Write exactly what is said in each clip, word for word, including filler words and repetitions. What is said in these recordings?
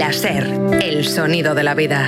La SER, el sonido de la vida.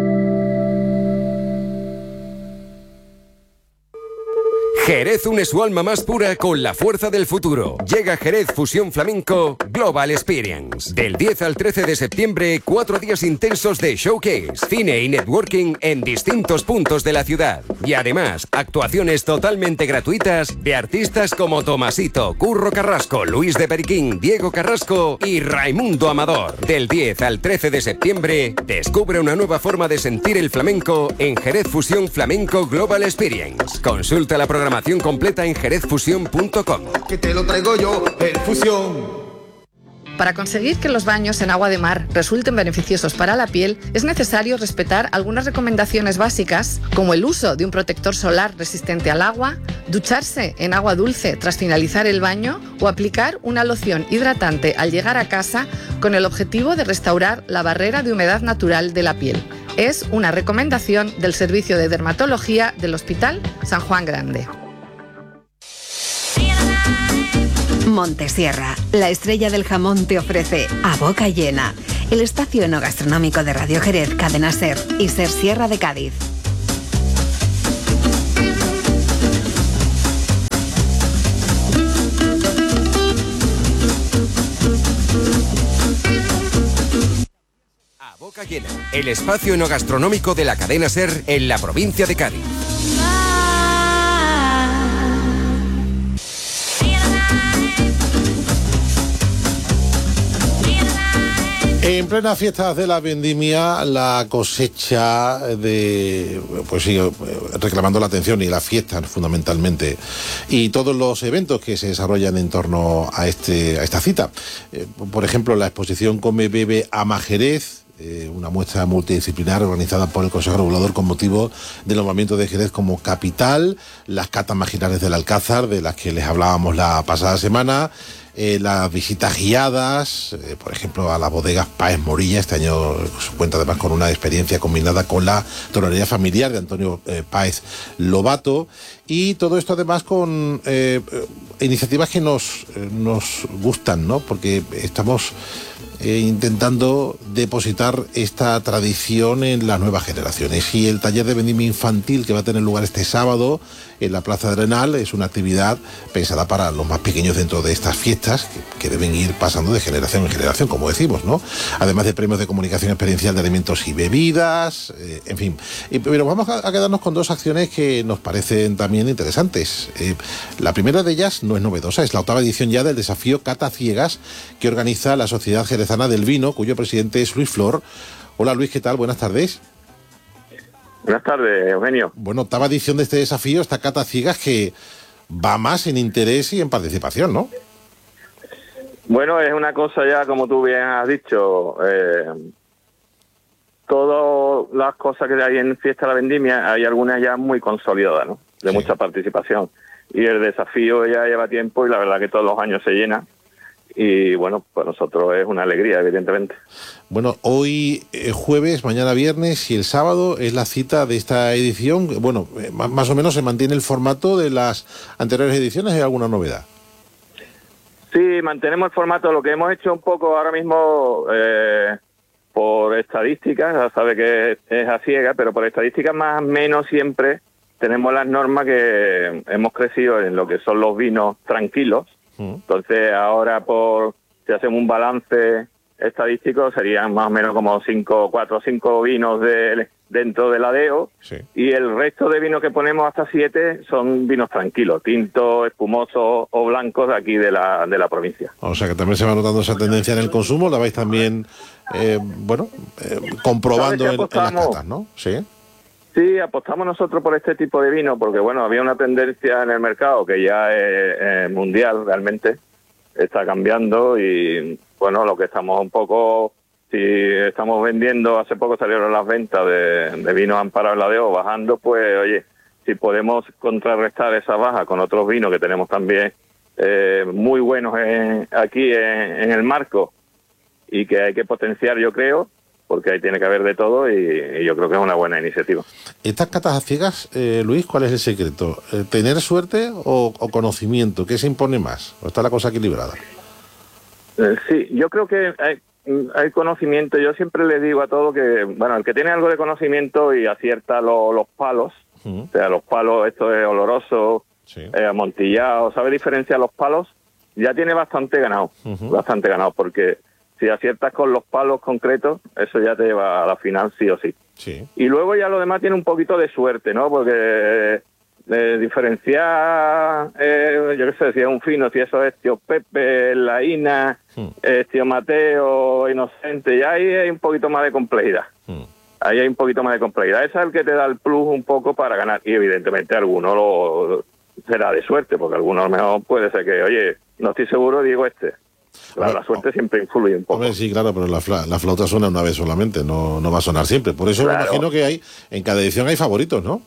Jerez une su alma más pura con la fuerza del futuro. Llega Jerez Fusión Flamenco Global Experience. Del diez al trece de septiembre, cuatro días intensos de showcase, cine y networking en distintos puntos de la ciudad. Y además, actuaciones totalmente gratuitas de artistas como Tomasito, Curro Carrasco, Luis de Periquín, Diego Carrasco y Raimundo Amador. Del diez al trece de septiembre, descubre una nueva forma de sentir el flamenco en Jerez Fusión Flamenco Global Experience. Consulta la programación completa en jerez fusión punto com. Que te lo traigo yo, el Fusión. Para conseguir que los baños en agua de mar resulten beneficiosos para la piel, es necesario respetar algunas recomendaciones básicas, como el uso de un protector solar resistente al agua, ducharse en agua dulce tras finalizar el baño o aplicar una loción hidratante al llegar a casa con el objetivo de restaurar la barrera de humedad natural de la piel. Es una recomendación del Servicio de Dermatología del Hospital San Juan Grande. Montesierra, la estrella del jamón, te ofrece A Boca Llena, el espacio enogastronómico de Radio Jerez, Cadena SER y SER Sierra de Cádiz. A Boca Llena, el espacio enogastronómico de la cadena SER en la provincia de Cádiz. En plenas fiestas de la vendimia, la cosecha de, pues sigue reclamando la atención, y la fiesta fundamentalmente, y todos los eventos que se desarrollan en torno a este a esta cita. Eh, por ejemplo, la exposición Come, Bebe, Ama Jerez, eh, una muestra multidisciplinar organizada por el Consejo Regulador con motivo del nombramiento de Jerez como capital, las catas magistrales del Alcázar, de las que les hablábamos la pasada semana, Eh, las visitas guiadas, eh, por ejemplo, a las bodegas Páez Morilla. Este año se cuenta además con una experiencia combinada con la torería familiar de Antonio eh, Páez Lobato, y todo esto además con eh, iniciativas que nos, eh, nos gustan, ¿no? Porque estamos eh, intentando depositar esta tradición en las nuevas generaciones, y el taller de vendimia infantil que va a tener lugar este sábado en la Plaza de Arenal es una actividad pensada para los más pequeños dentro de estas fiestas que, que deben ir pasando de generación en generación, como decimos, ¿no? Además de premios de comunicación experiencial de alimentos y bebidas, eh, en fin. Y, pero vamos a, a quedarnos con dos acciones que nos parecen también interesantes. Eh, la primera de ellas no es novedosa, es la octava edición ya del desafío Cata Ciegas que organiza la Sociedad Jerezana del Vino, cuyo presidente es Luis Flor. Hola Luis, ¿qué tal? Buenas tardes. Buenas tardes, Eugenio. Bueno, octava edición de este desafío, esta Cata Ciegas, que va más en interés y en participación, ¿no? Bueno, es una cosa ya, como tú bien has dicho, eh, todas las cosas que hay en Fiesta de la Vendimia, hay algunas ya muy consolidadas, ¿no? De sí. Mucha participación. Y el desafío ya lleva tiempo y la verdad que todos los años se llena. Y bueno, para nosotros es una alegría, evidentemente. Bueno, hoy eh, jueves, mañana viernes y el sábado es la cita de esta edición. Bueno, eh, más, más o menos se mantiene el formato de las anteriores ediciones. ¿Hay alguna novedad? Sí, mantenemos el formato. Lo que hemos hecho un poco ahora mismo, eh, por estadísticas, ya sabe que es, es a ciega, pero por estadísticas más o menos siempre tenemos las normas que hemos crecido en lo que son los vinos tranquilos. Entonces ahora, por si hacemos un balance estadístico, serían más o menos como cinco, cuatro o cinco vinos de, dentro del A D E O, sí. Y el resto de vinos que ponemos, hasta siete, son vinos tranquilos, tintos, espumosos o blancos de aquí de la, de la provincia. O sea que también se va notando esa tendencia en el consumo, la vais también, eh, bueno, eh, comprobando en, en las catas, ¿no? Sí. Sí, apostamos nosotros por este tipo de vino porque, bueno, había una tendencia en el mercado que ya es, es mundial realmente, está cambiando y, bueno, lo que estamos un poco, si estamos vendiendo, hace poco salieron las ventas de, de vinos amparados en la A D E O bajando, pues, oye, si podemos contrarrestar esa baja con otros vinos que tenemos también eh, muy buenos en, aquí en, en el marco y que hay que potenciar, yo creo, porque ahí tiene que haber de todo y, y yo creo que es una buena iniciativa. Estas catas a ciegas, eh, Luis, ¿cuál es el secreto? ¿Tener suerte o, o conocimiento? ¿Qué se impone más? ¿O está la cosa equilibrada? Eh, sí, yo creo que hay, hay conocimiento. Yo siempre les digo a todos que, bueno, el que tiene algo de conocimiento y acierta lo, los palos, uh-huh. o sea, los palos, esto es oloroso, sí. eh, amontillado, sabe diferenciar los palos, ya tiene bastante ganado, uh-huh. bastante ganado, porque si aciertas con los palos concretos, eso ya te lleva a la final sí o sí. sí. Y luego ya lo demás tiene un poquito de suerte, ¿no? Porque eh, diferenciar, eh, yo qué sé, si es un fino, si eso es tío Pepe, la Ina, hmm. eh, tío Mateo, Inocente, ya ahí hay un poquito más de complejidad. Hmm. Ahí hay un poquito más de complejidad. Ese es el que te da el plus un poco para ganar. Y evidentemente alguno lo será de suerte, porque alguno a lo mejor puede ser que, oye, no estoy seguro, digo este. Claro, la suerte siempre influye un poco. Hombre, sí, claro, pero la, fla, la flauta suena una vez solamente, no, no va a sonar siempre. Por eso claro. me imagino que hay, en cada edición hay favoritos, ¿no?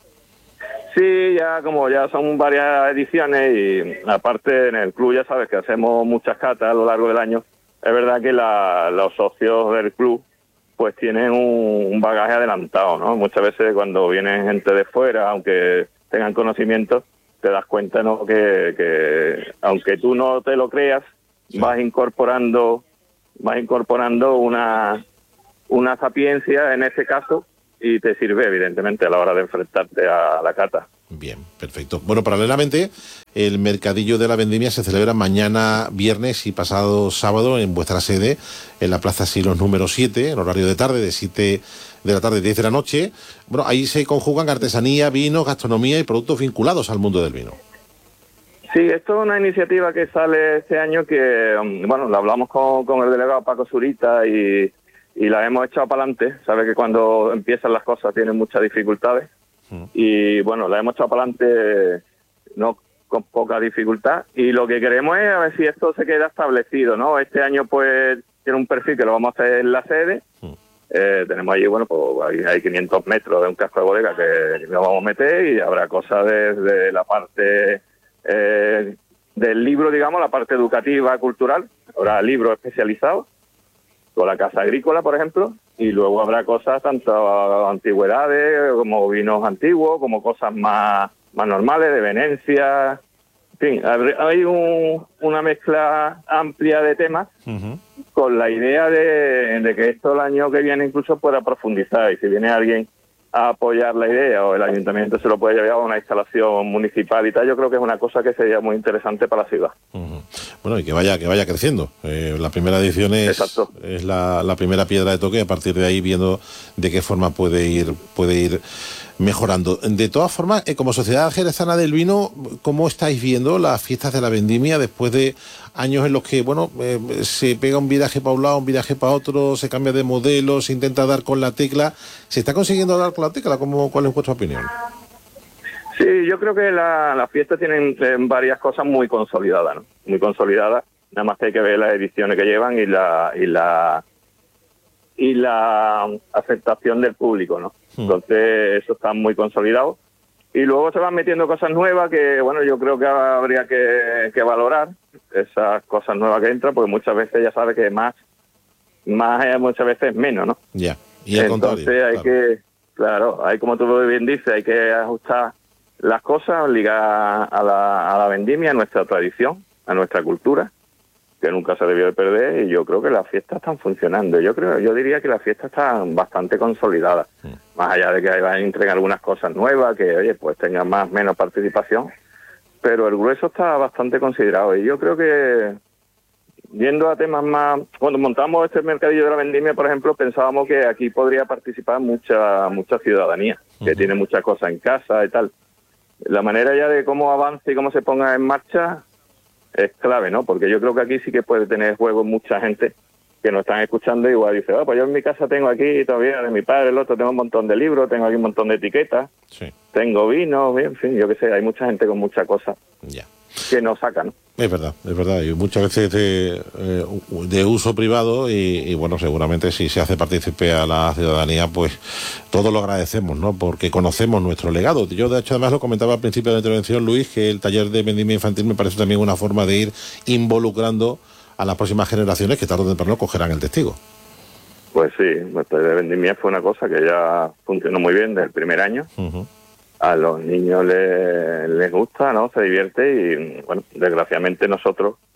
Sí, ya como ya son varias ediciones y aparte en el club ya sabes que hacemos muchas catas a lo largo del año. Es verdad que la, los socios del club pues tienen un, un bagaje adelantado, ¿no? Muchas veces cuando viene gente de fuera, aunque tengan conocimiento, te das cuenta, ¿no? Que, que aunque tú no te lo creas, sí. vas incorporando, vas incorporando una, una sapiencia en ese caso y te sirve evidentemente a la hora de enfrentarte a la cata. Bien, perfecto. Bueno, paralelamente, el Mercadillo de la Vendimia se celebra mañana viernes y pasado sábado en vuestra sede, en la Plaza Silos número siete, en horario de tarde, de siete de la tarde a diez de la noche. Bueno, ahí se conjugan artesanía, vino, gastronomía y productos vinculados al mundo del vino. Sí, esto es una iniciativa que sale este año que, bueno, la hablamos con, con el delegado Paco Zurita y, y la hemos echado para adelante. Sabe que cuando empiezan las cosas tienen muchas dificultades. Y bueno, la hemos echado para adelante no con poca dificultad y lo que queremos es a ver si esto se queda establecido, ¿no? Este año pues tiene un perfil que lo vamos a hacer en la sede. Eh, tenemos allí, bueno, pues hay, hay quinientos metros de un casco de bodega que nos vamos a meter y habrá cosas desde la parte eh, del libro, digamos, la parte educativa, cultural. Habrá libros especializados con la casa agrícola, por ejemplo, y luego habrá cosas tanto antigüedades como vinos antiguos, como cosas más, más normales, de Venecia. En fin, hay un, una mezcla amplia de temas uh-huh. con la idea de, de que esto el año que viene incluso pueda profundizar, y si viene alguien a apoyar la idea o el ayuntamiento se lo puede llevar a una instalación municipal y tal, yo creo que es una cosa que sería muy interesante para la ciudad. Uh-huh. Bueno, y que vaya que vaya creciendo. Eh, la primera edición es, es la, la primera piedra de toque, a partir de ahí viendo de qué forma puede ir puede ir mejorando. De todas formas, eh, como Sociedad Jerezana del Vino, ¿cómo estáis viendo las fiestas de la vendimia después de años en los que, bueno, eh, se pega un viraje para un lado, un viraje para otro, se cambia de modelo, se intenta dar con la tecla? ¿Se está consiguiendo dar con la tecla? ¿Cómo, ¿Cuál es vuestra opinión? Sí, yo creo que la, las fiestas tienen eh, varias cosas muy consolidadas, ¿no? Muy consolidadas. Nada más que hay que ver las ediciones que llevan y la y la y la aceptación del público, ¿no? Hmm. Entonces, eso está muy consolidado. Y luego se van metiendo cosas nuevas que, bueno, yo creo que habría que, que valorar esas cosas nuevas que entran, porque muchas veces ya sabe que más, más muchas veces menos, ¿no? Ya. Yeah. Y al Entonces contrario, hay claro. que, claro, hay como tú bien dices, hay que ajustar las cosas ligadas a la, a la vendimia, a nuestra tradición, a nuestra cultura, que nunca se debió de perder, y yo creo que las fiestas están funcionando. Yo creo, yo diría que las fiestas están bastante consolidadas, sí. Más allá de que van a entregar algunas cosas nuevas, que oye, pues tengan más menos participación, pero el grueso está bastante considerado, y yo creo que yendo a temas más, cuando montamos este mercadillo de la vendimia, por ejemplo, pensábamos que aquí podría participar mucha mucha ciudadanía, que uh-huh. tiene muchas cosas en casa y tal. La manera ya de cómo avance y cómo se ponga en marcha es clave, ¿no? Porque yo creo que aquí sí que puede tener juego mucha gente que nos están escuchando y igual dice, oh, pues yo en mi casa tengo aquí todavía de mi padre, el otro, tengo un montón de libros, tengo aquí un montón de etiquetas, sí. tengo vino, en fin, yo qué sé, hay mucha gente con muchas cosas yeah. que nos sacan. Es verdad, es verdad, y muchas veces de, de uso privado y, y bueno, seguramente si se hace partícipe a la ciudadanía, pues todo lo agradecemos, ¿no? Porque conocemos nuestro legado. Yo de hecho además lo comentaba al principio de la intervención, Luis, que el taller de vendimia infantil me parece también una forma de ir involucrando a las próximas generaciones que tarde o temprano cogerán el testigo. Pues sí, el taller de vendimia fue una cosa que ya funcionó muy bien desde el primer año. Uh-huh. A los niños les, les gusta, ¿no? Se divierte y, bueno, desgraciadamente nosotros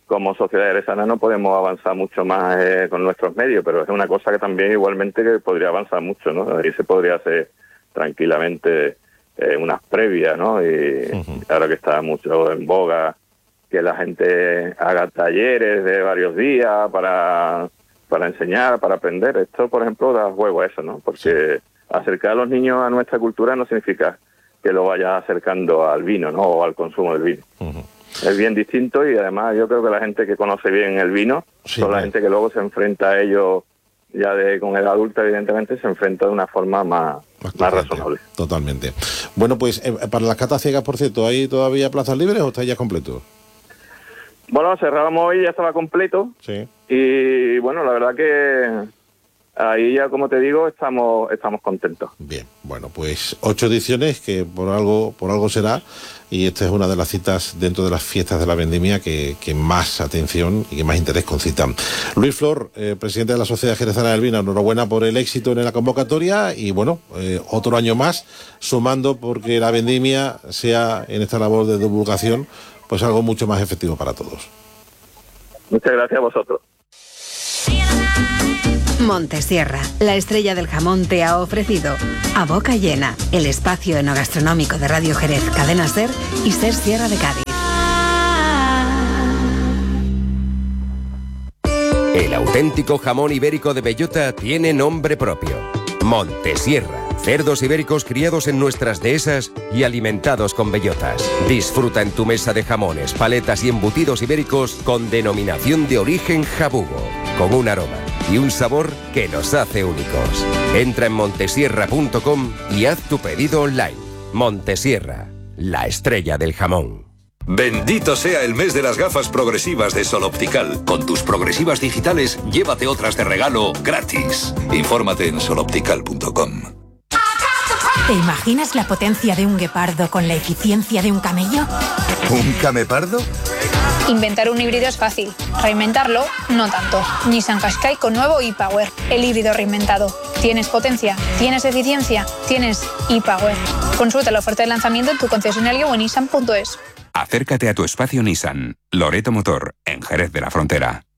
como sociedad jerezana no podemos avanzar mucho más eh, con nuestros medios, pero es una cosa que también igualmente que podría avanzar mucho, ¿no? Ahí se podría hacer tranquilamente eh, unas previas, ¿no? Y uh-huh. ahora que está mucho en boga que la gente haga talleres de varios días para, para enseñar, para aprender. Esto, por ejemplo, da juego a eso, ¿no? Porque acercar a los niños a nuestra cultura no significa que lo vaya acercando al vino, ¿no? O al consumo del vino. Uh-huh. Es bien distinto y además yo creo que la gente que conoce bien el vino sí, son la gente que luego se enfrenta a ello ya de con edad adulta, evidentemente, se enfrenta de una forma más, más, más razonable. Totalmente. Bueno, pues eh, para las catas ciegas, por cierto, ¿hay todavía plazas libres o está ya completo? Bueno, cerrábamos hoy, ya estaba completo. Sí. Y bueno, la verdad que ahí ya, como te digo, estamos estamos contentos. Bien, bueno, pues ocho ediciones que por algo por algo será, y esta es una de las citas dentro de las fiestas de la vendimia que, que más atención y que más interés concitan. Luis Flor, eh, presidente de la Sociedad Jerezana del Vino, enhorabuena por el éxito en la convocatoria y bueno, eh, otro año más sumando porque la vendimia sea en esta labor de divulgación pues algo mucho más efectivo para todos. Muchas gracias a vosotros. Montesierra, la estrella del jamón, te ha ofrecido A Boca Llena, el espacio enogastronómico de Radio Jerez, Cadena SER y SER Sierra de Cádiz. El auténtico jamón ibérico de bellota tiene nombre propio: Montesierra. Cerdos ibéricos criados en nuestras dehesas y alimentados con bellotas. Disfruta en tu mesa de jamones, paletas y embutidos ibéricos con denominación de origen jabugo, con un aroma y un sabor que nos hace únicos. Entra en montesierra punto com y haz tu pedido online. Montesierra, la estrella del jamón. Bendito sea el mes de las gafas progresivas de Sol Optical. Con tus progresivas digitales, llévate otras de regalo gratis. Infórmate en sol optical punto com. ¿Te imaginas la potencia de un guepardo con la eficiencia de un camello? ¿Un camepardo? Inventar un híbrido es fácil, reinventarlo no tanto. Nissan Qashqai con nuevo e-Power, el híbrido reinventado. ¿Tienes potencia? ¿Tienes eficiencia? ¿Tienes e-Power? Consulta la oferta de lanzamiento en tu concesionario o en nissan punto es. Acércate a tu espacio Nissan, Loreto Motor, en Jerez de la Frontera.